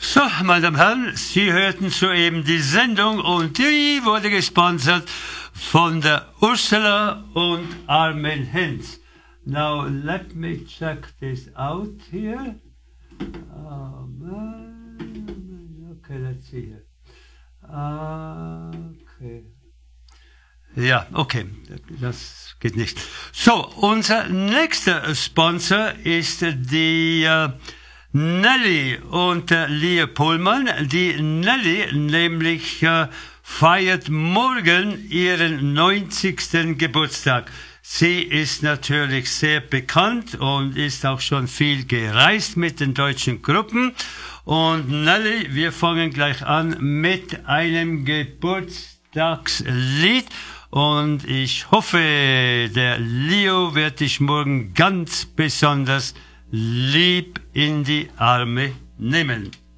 So, meine Damen und Herren, Sie hörten soeben die Sendung und die wurde gesponsert von der Ursula und Armin Hinz. Now, let me check this out here. Okay, let's see here. Okay. Ja, okay, das geht nicht. So, unser nächster Sponsor ist die Nelly und Lia Pohlmann. Die Nelly nämlich feiert morgen ihren 90. Geburtstag. Sie ist natürlich sehr bekannt und ist auch schon viel gereist mit den deutschen Gruppen. Und Nelly, wir fangen gleich an mit einem Geburtstagslied. Und ich hoffe, der Leo wird dich morgen ganz besonders lieb in die Arme nehmen.